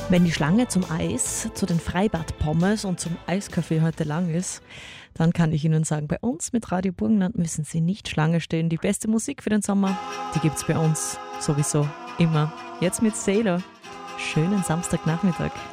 Wenn die Schlange zum Eis, zu den Freibad-Pommes und zum Eiskaffee heute lang ist, dann kann ich Ihnen sagen, bei uns mit Radio Burgenland müssen Sie nicht Schlange stehen. Die beste Musik für den Sommer, die gibt's bei uns sowieso immer. Jetzt mit Sailor. Schönen Samstagnachmittag.